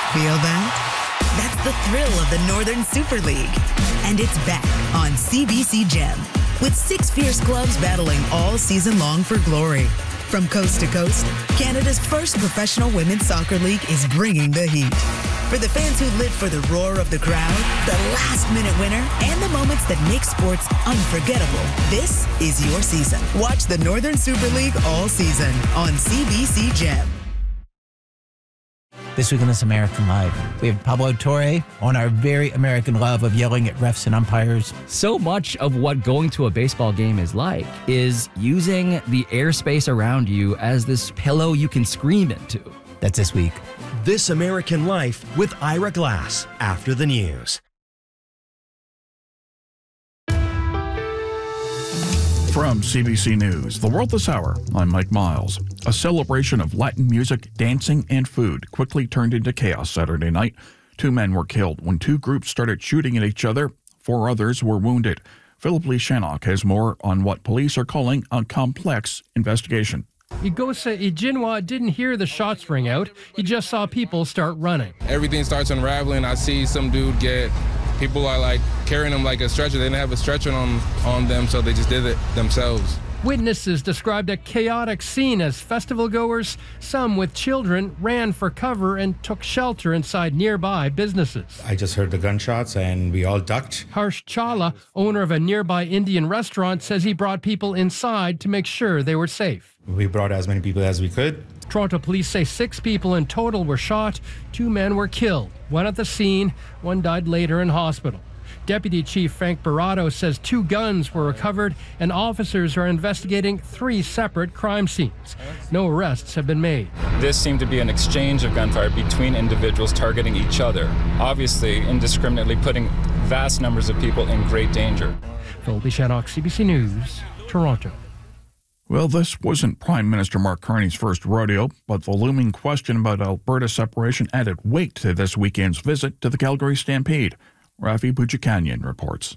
Feel that? That's the thrill of the Northern Super League. And it's back on CBC Gem, with 6 fierce clubs battling all season long for glory. From coast to coast, Canada's first professional women's soccer league is bringing the heat. For the fans who live for the roar of the crowd, the last-minute winner, and the moments that make sports unforgettable, this is your season. Watch the Northern Super League all season on CBC Gem. This week on This American Life, we have Pablo Torre on our very American love of yelling at refs and umpires. So much of what going to a baseball game is like is using the airspace around you as this pillow you can scream into. That's this week. This American Life with Ira Glass after the news. From CBC News, The World This Hour, I'm Mike Miles. A celebration of Latin music, dancing, and food quickly turned into chaos Saturday night. 2 men were killed when 2 groups started shooting at each other. 4 others were wounded. Philip Lee Shannock has more on what police are calling a complex investigation. Igosa Ijinwa didn't hear the shots ring out. He just saw people start running. Everything starts unraveling. I see some dude people are like carrying him like a stretcher. They didn't have a stretcher on them, so they just did it themselves. Witnesses described a chaotic scene as festival goers, some with children, ran for cover and took shelter inside nearby businesses. I just heard the gunshots and we all ducked. Harsh Chawla, owner of a nearby Indian restaurant, says he brought people inside to make sure they were safe. We brought as many people as we could. Toronto police say 6 people in total were shot. 2 men were killed, 1 at the scene, 1 died later in hospital. Deputy Chief Frank Barato says 2 guns were recovered and officers are investigating 3 separate crime scenes. No arrests have been made. This seemed to be an exchange of gunfire between individuals targeting each other, obviously indiscriminately putting vast numbers of people in great danger. Philip Shannock, CBC News, Toronto. Well, this wasn't Prime Minister Mark Carney's first rodeo, but the looming question about Alberta separation added weight to this weekend's visit to the Calgary Stampede. Rafi Bouchikanian reports.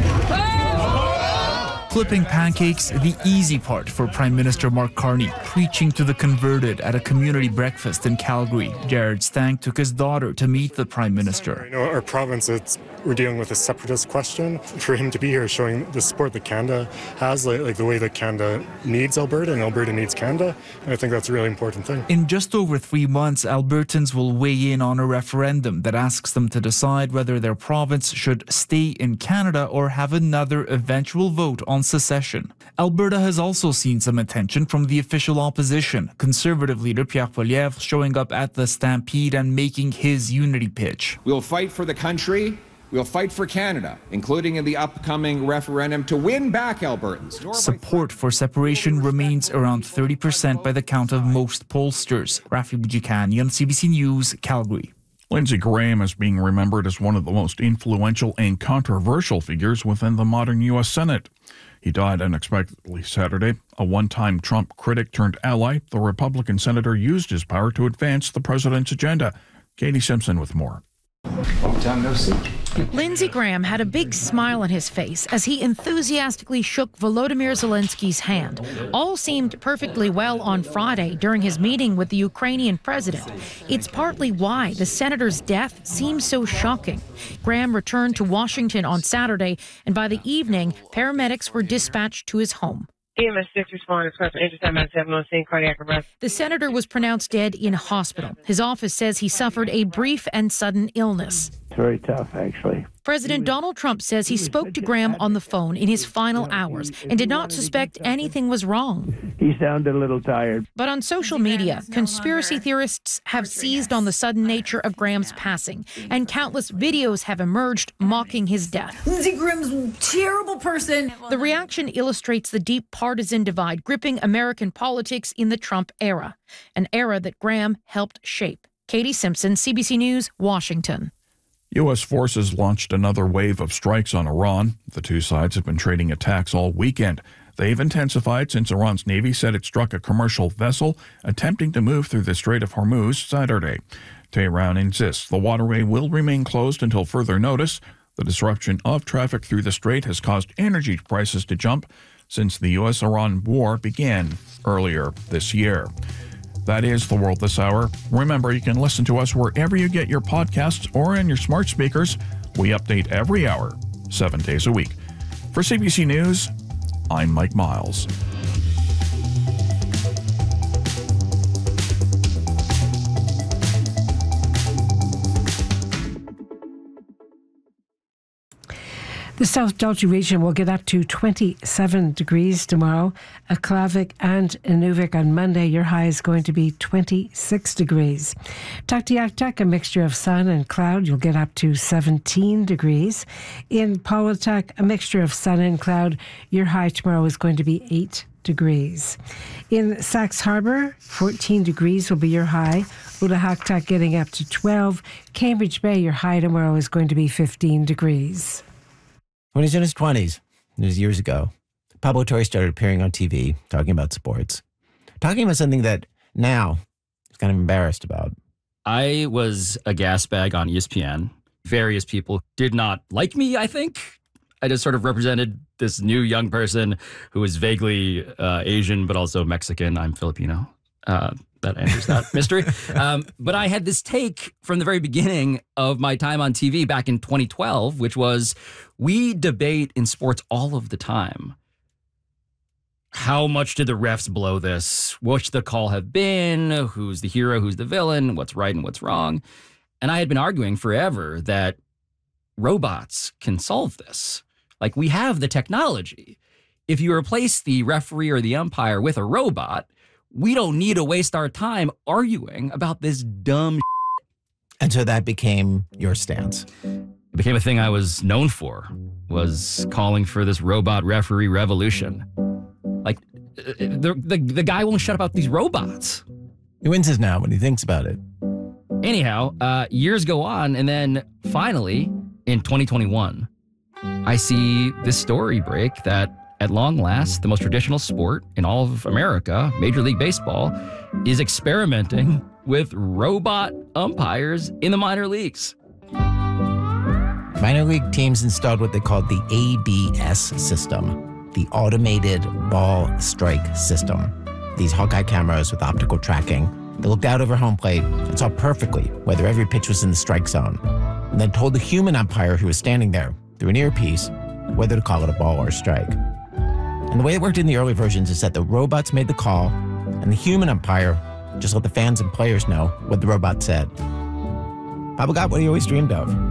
Flipping pancakes, the easy part for Prime Minister Mark Carney, preaching to the converted at a community breakfast in Calgary. Jared Stang took his daughter to meet the Prime Minister. You know, our province, we're dealing with a separatist question. For him to be here showing the support that Canada has, like the way that Canada needs Alberta and Alberta needs Canada, and I think that's a really important thing. In just over 3 months, Albertans will weigh in on a referendum that asks them to decide whether their province should stay in Canada or have another eventual vote on secession. Alberta has also seen some attention from the official opposition. Conservative leader Pierre Poilievre showing up at the Stampede and making his unity pitch. We'll fight for the country. We'll fight for Canada, including in the upcoming referendum, to win back Albertans. Support for separation remains around 30% by the count of most pollsters. Rafi Bouchikanian, CBC News, Calgary. Lindsey Graham is being remembered as one of the most influential and controversial figures within the modern U.S. Senate. He died unexpectedly Saturday. A one-time Trump critic turned ally, the Republican senator used his power to advance the president's agenda. Katie Simpson with more. Long time no see. Lindsey Graham had a big smile on his face as he enthusiastically shook Volodymyr Zelensky's hand. All seemed perfectly well on Friday during his meeting with the Ukrainian president. It's partly why the senator's death seems so shocking. Graham returned to Washington on Saturday, and by the evening, paramedics were dispatched to his home. EMS 6 responded to intercept at 706 cardiac arrest. The senator was pronounced dead in hospital. His office says he suffered a brief and sudden illness. It's very tough, actually. President Donald Trump says he spoke to Graham on the phone in his final hours and did not suspect anything was wrong. He sounded a little tired. But on social media, conspiracy theorists have seized on the sudden nature of Graham's passing, and countless videos have emerged mocking his death. Lindsey Graham's a terrible person. The reaction illustrates the deep partisan divide gripping American politics in the Trump era, an era that Graham helped shape. Katie Simpson, CBC News, Washington. U.S. forces launched another wave of strikes on Iran. The two sides have been trading attacks all weekend. They've intensified since Iran's Navy said it struck a commercial vessel attempting to move through the Strait of Hormuz Saturday. Tehran insists the waterway will remain closed until further notice. The disruption of traffic through the strait has caused energy prices to jump since the U.S.-Iran war began earlier this year. That is The World This Hour. Remember, you can listen to us wherever you get your podcasts or in your smart speakers. We update every hour, 7 days a week. For CBC News, I'm Mike Miles. The South Dalton region will get up to 27 degrees tomorrow. At Klavik and Inuvik on Monday, your high is going to be 26 degrees. Tuktoyaktuk, a mixture of sun and cloud, you'll get up to 17 degrees. In Paulatuk, a mixture of sun and cloud, your high tomorrow is going to be 8 degrees. In Sax Harbor, 14 degrees will be your high. Utahaktuk getting up to 12. Cambridge Bay, your high tomorrow is going to be 15 degrees. When he was in his 20s, it was years ago, Pablo Torre started appearing on TV, talking about sports, talking about something that now he's kind of embarrassed about. I was a gas bag on ESPN. Various people did not like me, I think. I just sort of represented this new young person who was vaguely Asian, but also Mexican. I'm Filipino. That answers that mystery. But I had this take from the very beginning of my time on TV back in 2012, which was, we debate in sports all of the time. How much did the refs blow this? What should the call have been? Who's the hero? Who's the villain? What's right and what's wrong? And I had been arguing forever that robots can solve this. Like, we have the technology. If you replace the referee or the umpire with a robot, we don't need to waste our time arguing about this dumb shit. And so that became your stance. It became a thing I was known for, was calling for this robot referee revolution. Like, the guy won't shut up about these robots. He winces now when he thinks about it. Anyhow, years go on, and then finally, in 2021, I see this story break that at long last, the most traditional sport in all of America, Major League Baseball, is experimenting with robot umpires in the minor leagues. Minor league teams installed what they called the ABS system, the Automated Ball Strike System. These Hawkeye cameras with optical tracking. They looked out over home plate and saw perfectly whether every pitch was in the strike zone, and then told the human umpire who was standing there through an earpiece whether to call it a ball or a strike. And the way it worked in the early versions is that the robots made the call, and the human umpire just let the fans and players know what the robot said. Pablo got what he always dreamed of.